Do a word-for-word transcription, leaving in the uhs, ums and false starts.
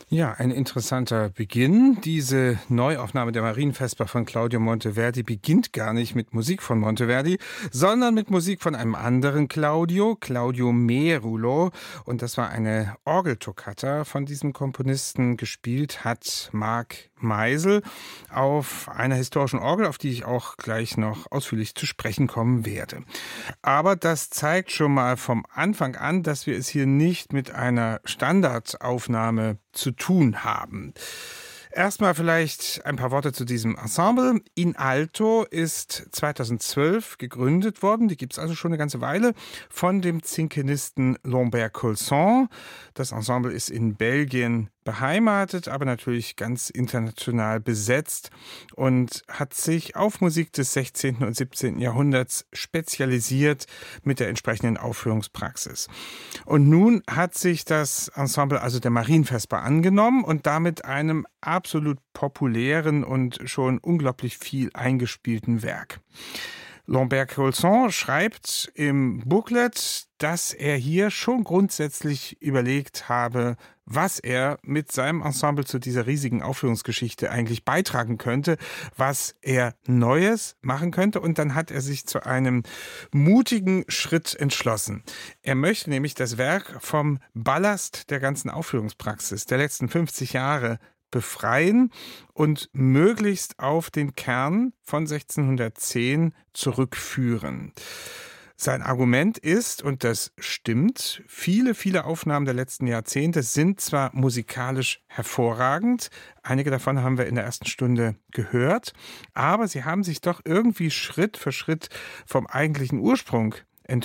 Ja, ein interessanter Beginn. Diese Neuaufnahme der Marienvesper von Claudio Monteverdi beginnt gar nicht mit Musik von Monteverdi, sondern mit Musik von einem anderen Claudio, Claudio Merulo. Und das war eine Orgeltoccata von diesem Komponisten. Gespielt hat Marc Meisel auf einer historischen Orgel, auf die ich auch gleich noch ausführlich zu sprechen kommen werde. Aber das zeigt schon mal vom Anfang an, dass wir es hier nicht mit einer Standardaufnahme zu tun haben. Erstmal vielleicht ein paar Worte zu diesem Ensemble. In Alto ist zweitausendzwölf gegründet worden, die gibt es also schon eine ganze Weile, von dem Zinkenisten Lambert Colson. Das Ensemble ist in Belgien beheimatet, aber natürlich ganz international besetzt und hat sich auf Musik des sechzehnten und siebzehnten Jahrhunderts spezialisiert mit der entsprechenden Aufführungspraxis. Und nun hat sich das Ensemble also der Marienvesper angenommen und damit einem absolut populären und schon unglaublich viel eingespielten Werk. Lambert Colson schreibt im Booklet, dass er hier schon grundsätzlich überlegt habe, was er mit seinem Ensemble zu dieser riesigen Aufführungsgeschichte eigentlich beitragen könnte, was er Neues machen könnte. Und dann hat er sich zu einem mutigen Schritt entschlossen. Er möchte nämlich das Werk vom Ballast der ganzen Aufführungspraxis der letzten fünfzig Jahre befreien und möglichst auf den Kern von sechzehnhundertzehn zurückführen. Sein Argument ist, und das stimmt, viele, viele Aufnahmen der letzten Jahrzehnte sind zwar musikalisch hervorragend, einige davon haben wir in der ersten Stunde gehört, aber sie haben sich doch irgendwie Schritt für Schritt vom eigentlichen Ursprung